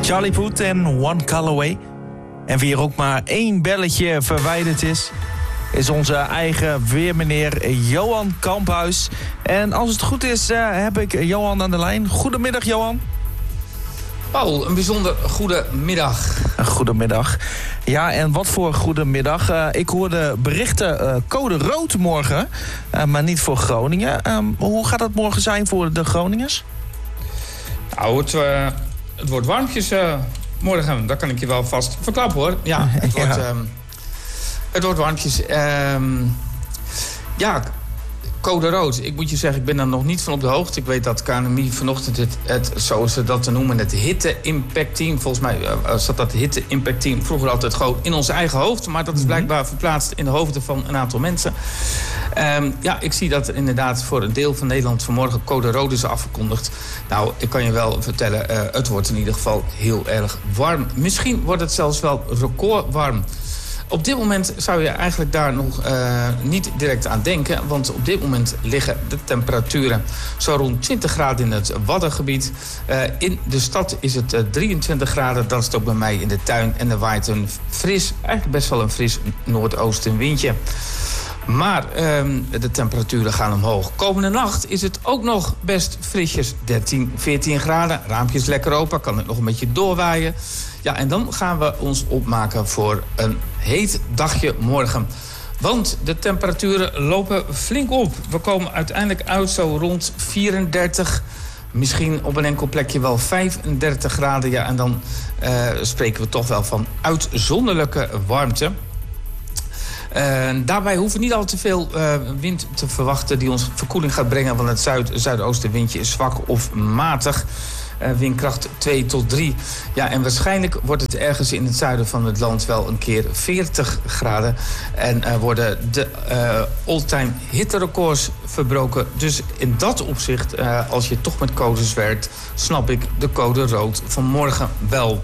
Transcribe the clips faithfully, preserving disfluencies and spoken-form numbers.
Charlie Puth en One Colorway. En wie er ook maar één belletje verwijderd is, is onze eigen weermeneer Johan Kamphuis. En als het goed is, uh, heb ik Johan aan de lijn. Goedemiddag, Johan. Paul, een bijzonder goede middag. Goedemiddag. Ja, en wat voor goedemiddag. Uh, ik hoorde berichten uh, code rood morgen, uh, maar niet voor Groningen. Um, hoe gaat het morgen zijn voor de Groningers? Nou, het, uh, het wordt warmpjes uh, morgen. Dat kan ik je wel vast verklappen, hoor. Ja, het, ja. Wordt, um, het wordt warmpjes. Um, ja... Code rood. Ik moet je zeggen, ik ben daar nog niet van op de hoogte. Ik weet dat K N M I vanochtend het, het zoals ze dat te noemen, het hitte-impact-team. Volgens mij uh, zat dat hitte-impact-team vroeger altijd gewoon in ons eigen hoofd. Maar dat is blijkbaar verplaatst in de hoofden van een aantal mensen. Um, ja, ik zie dat er inderdaad voor een deel van Nederland vanmorgen code rood is afgekondigd. Nou, ik kan je wel vertellen, uh, het wordt in ieder geval heel erg warm. Misschien wordt het zelfs wel recordwarm. Op dit moment zou je eigenlijk daar nog uh, niet direct aan denken. Want op dit moment liggen de temperaturen zo rond twintig graden in het Waddengebied. Uh, in de stad is het uh, drieëntwintig graden. Dat is het ook bij mij in de tuin. En er waait een fris, eigenlijk best wel een fris noordoostenwindje. Maar um, de temperaturen gaan omhoog. Komende nacht is het ook nog best frisjes. dertien, veertien graden. Raampjes lekker open. Kan het nog een beetje doorwaaien. Ja, en dan gaan we ons opmaken voor een heet dagje morgen. Want de temperaturen lopen flink op. We komen uiteindelijk uit zo rond vierendertig. Misschien op een enkel plekje wel vijfendertig graden. Ja, en dan uh, spreken we toch wel van uitzonderlijke warmte. Uh, daarbij hoeven we niet al te veel uh, wind te verwachten die ons verkoeling gaat brengen. Want het zuid- zuidoostenwindje is zwak of matig. Uh, windkracht twee tot drie. Ja, en waarschijnlijk wordt het ergens in het zuiden van het land wel een keer veertig graden. En uh, worden de uh, all-time hitterecords verbroken. Dus in dat opzicht, uh, als je toch met codes werkt, snap ik de code rood van morgen wel.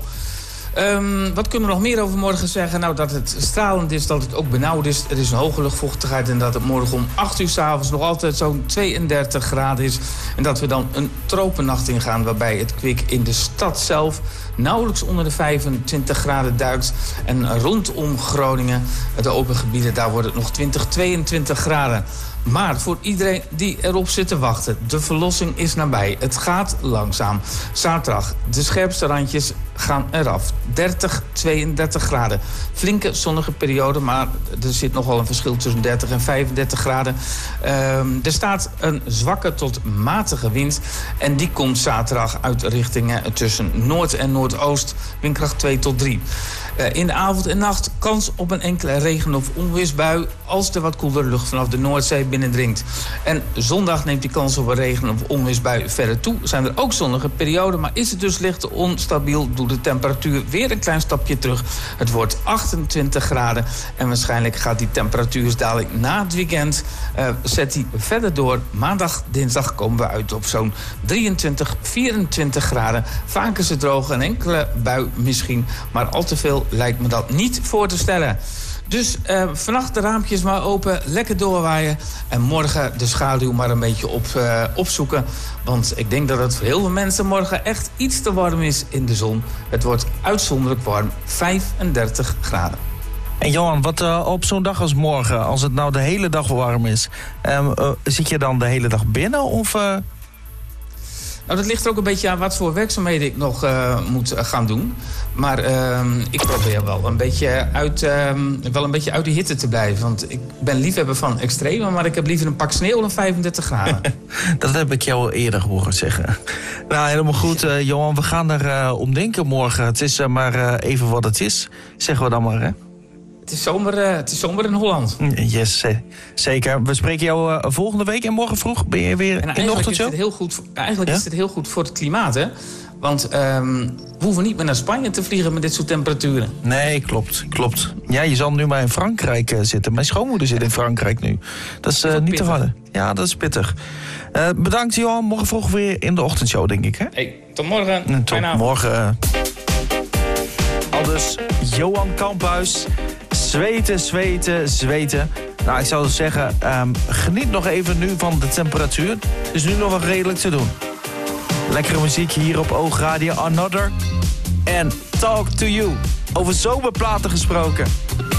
Um, wat kunnen we nog meer over morgen zeggen? Nou, dat het stralend is, dat het ook benauwd is. Er is een hoge luchtvochtigheid en dat het morgen om acht uur 's avonds nog altijd zo'n tweeëndertig graden is. En dat we dan een tropennacht ingaan waarbij het kwik in de stad zelf nauwelijks onder de vijfentwintig graden duikt. En rondom Groningen, de open gebieden, daar wordt het nog twintig, tweeëntwintig graden. Maar voor iedereen die erop zit te wachten, de verlossing is nabij. Het gaat langzaam. Zaterdag, de scherpste randjes gaan eraf. dertig, tweeëndertig graden. Flinke zonnige periode, maar er zit nogal een verschil tussen dertig en vijfendertig graden. Um, er staat een zwakke tot matige wind. En die komt zaterdag uit richtingen tussen noord en noordoost. Windkracht twee tot drie. Uh, in de avond en nacht kans op een enkele regen- of onweersbui als er wat koelere lucht vanaf de Noordzee binnendringt. En zondag neemt die kans op een regen- of onweersbui verder toe. Zijn er ook zonnige perioden, maar is het dus licht onstabiel, doet de temperatuur weer een klein stapje terug. Het wordt achtentwintig graden en waarschijnlijk gaat die temperatuursdaling na het weekend, uh, zet die verder door. Maandag, dinsdag komen we uit op zo'n drieëntwintig, vierentwintig graden. Vaak is het droog, een enkele bui misschien, maar al te veel lijkt me dat niet voor te stellen. Dus uh, vannacht de raampjes maar open, lekker doorwaaien. En morgen de schaduw maar een beetje op, uh, opzoeken. Want ik denk dat het voor heel veel mensen morgen echt iets te warm is in de zon. Het wordt uitzonderlijk warm, vijfendertig graden. En Johan, wat uh, op zo'n dag als morgen, als het nou de hele dag warm is, um, uh, zit je dan de hele dag binnen of... Uh... Nou, dat ligt er ook een beetje aan wat voor werkzaamheden ik nog uh, moet uh, gaan doen. Maar uh, ik probeer wel een, beetje uit, uh, wel een beetje uit de hitte te blijven. Want ik ben liefhebber van extreme, maar ik heb liever een pak sneeuw dan vijfendertig graden. Dat heb ik jou al eerder horen zeggen. Nou, helemaal goed, uh, Johan. We gaan er uh, om denken morgen. Het is uh, maar uh, even wat het is, zeggen we dan maar, hè? Het is zomer, uh, het is zomer in Holland. Yes, zeker. We spreken jou uh, volgende week en morgen vroeg ben je weer en in de ochtendshow. Is het heel goed, eigenlijk ja? is het heel goed voor het klimaat, hè? Want um, we hoeven niet meer naar Spanje te vliegen met dit soort temperaturen. Nee, klopt, klopt. Ja, je zal nu maar in Frankrijk uh, zitten. Mijn schoonmoeder zit in Frankrijk nu. Dat is uh, niet pittig. Te harde. Ja, dat is pittig. Uh, bedankt, Johan. Morgen vroeg weer in de ochtendshow, denk ik, hè? Hey, tot morgen. En tot morgen. Aldus Johan Kamphuis. Zweten, zweten, zweten. Nou, ik zou dus zeggen, um, geniet nog even nu van de temperatuur. Het is nu nog wel redelijk te doen. Lekkere muziek hier op Oogradio. Another. en Talk to You. Over zomerplaten gesproken.